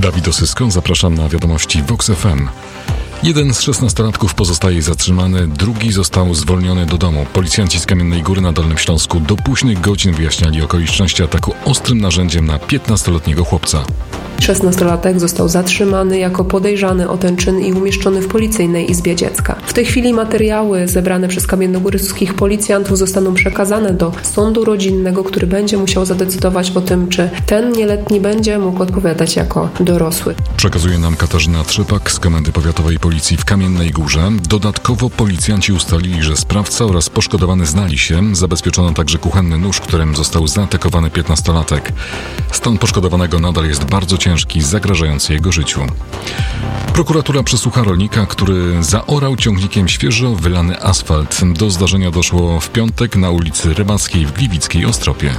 Dawid Osysko, zapraszam na wiadomości Vox FM. Jeden z 16-latków pozostaje zatrzymany, drugi został zwolniony do domu. Policjanci z Kamiennej Góry na Dolnym Śląsku do późnych godzin wyjaśniali okoliczności ataku ostrym narzędziem na 15-letniego chłopca. 16-latek został zatrzymany jako podejrzany o ten czyn i umieszczony w Policyjnej Izbie Dziecka. W tej chwili materiały zebrane przez kamiennogórskich policjantów zostaną przekazane do sądu rodzinnego, który będzie musiał zadecydować o tym, czy ten nieletni będzie mógł odpowiadać jako dorosły. Przekazuje nam Katarzyna Trzepak z Komendy Powiatowej Policji w Kamiennej Górze. Dodatkowo policjanci ustalili, że sprawca oraz poszkodowany znali się. Zabezpieczono także kuchenny nóż, którym został zaatakowany 15-latek. Stan poszkodowanego nadal jest bardzo ciężki, zagrażający jego życiu. Prokuratura przesłucha rolnika, który zaorał ciągnikiem świeżo wylany asfalt. Do zdarzenia doszło w piątek na ulicy Rybackiej w gliwickiej Ostropie.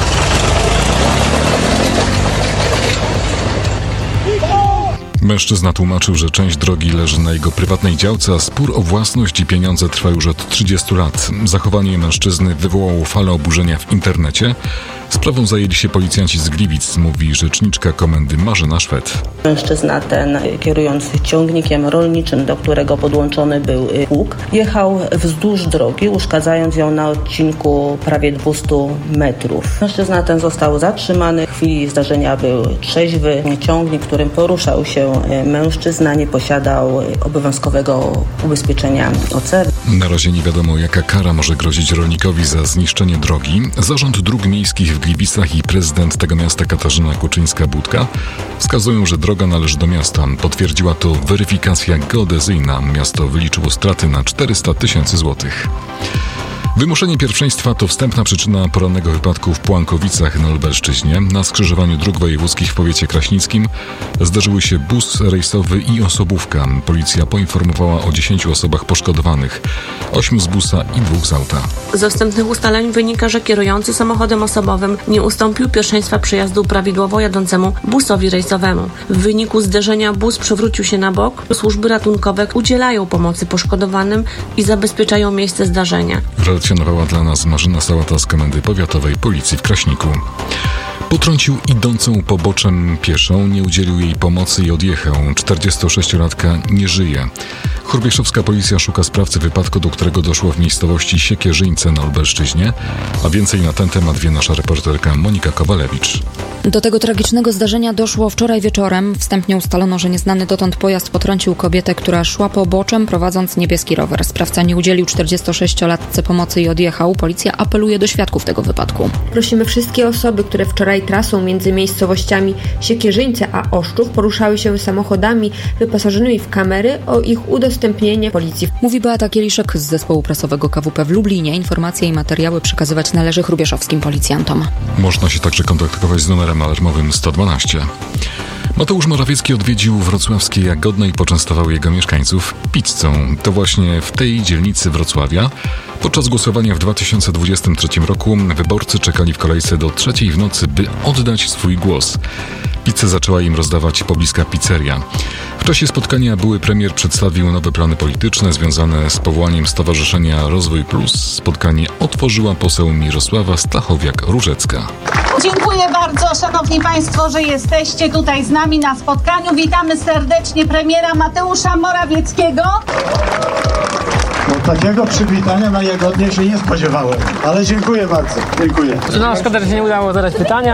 Mężczyzna tłumaczył, że część drogi leży na jego prywatnej działce, a spór o własność i pieniądze trwa już od 30 lat. Zachowanie mężczyzny wywołało falę oburzenia w internecie. Sprawą zajęli się policjanci z Gliwic, mówi rzeczniczka komendy Marzena Szwed. Mężczyzna ten, kierując ciągnikiem rolniczym, do którego podłączony był pług, jechał wzdłuż drogi, uszkadzając ją na odcinku prawie 200 metrów. Mężczyzna ten został zatrzymany. W chwili zdarzenia był trzeźwy. Ciągnik, którym poruszał się mężczyzna, nie posiadał obowiązkowego ubezpieczenia OC. Na razie nie wiadomo, jaka kara może grozić rolnikowi za zniszczenie drogi. Zarząd Dróg Miejskich w Gliwicach i prezydent tego miasta Katarzyna Kuczyńska-Budka wskazują, że droga należy do miasta. Potwierdziła to weryfikacja geodezyjna. Miasto wyliczyło straty na 400 000 złotych. Wymuszenie pierwszeństwa to wstępna przyczyna porannego wypadku w Połankowicach na Lubelszczyźnie. Na skrzyżowaniu dróg wojewódzkich w powiecie kraśnickim zdarzyły się bus rejsowy i osobówka. Policja poinformowała o 10 osobach poszkodowanych, 8 z busa i 2 z auta. Ze wstępnych ustaleń wynika, że kierujący samochodem osobowym nie ustąpił pierwszeństwa przejazdu prawidłowo jadącemu busowi rejsowemu. W wyniku zderzenia bus przewrócił się na bok. Służby ratunkowe udzielają pomocy poszkodowanym i zabezpieczają miejsce zdarzenia. Relacjonowała dla nas Marzena Sałata z Komendy Powiatowej Policji w Kraśniku. Potrącił idącą poboczem pieszą, nie udzielił jej pomocy i odjechał. 46-latka nie żyje. Chrubieszowska policja szuka sprawcy wypadku, do którego doszło w miejscowości Siekierzyńce na Lubelszczyźnie. A więcej na ten temat wie nasza reporterka Monika Kowalewicz. Do tego tragicznego zdarzenia doszło wczoraj wieczorem. Wstępnie ustalono, że nieznany dotąd pojazd potrącił kobietę, która szła poboczem, prowadząc niebieski rower. Sprawca nie udzielił 46-latce pomocy i odjechał. Policja apeluje do świadków tego wypadku. Prosimy wszystkie osoby, które wczoraj trasą między miejscowościami Siekierzyńce a Oszczów poruszały się samochodami wyposażonymi w kamery, o ich udostępnienie policji. Mówi Beata Kieliszek z zespołu prasowego KWP w Lublinie. Informacje i materiały przekazywać należy chrubieszowskim policjantom. Można się także kontaktować z numerem alarmowym 112. Mateusz Morawiecki odwiedził wrocławskie Jagodne i poczęstował jego mieszkańców pizzą. To właśnie w tej dzielnicy Wrocławia podczas głosowania w 2023 roku wyborcy czekali w kolejce do 3:00 w nocy, by oddać swój głos. Pizzę zaczęła im rozdawać pobliska pizzeria. W czasie spotkania były premier przedstawił nowe plany polityczne związane z powołaniem Stowarzyszenia Rozwój Plus. Spotkanie otworzyła poseł Mirosława Stachowiak-Różecka. Dziękuję bardzo, szanowni państwo, że jesteście tutaj z nami na spotkaniu. Witamy serdecznie premiera Mateusza Morawieckiego. Takiego przywitania na Jagodnie się nie spodziewałem, ale dziękuję bardzo. Dziękuję. No, szkoda, że się nie udało zadać pytania.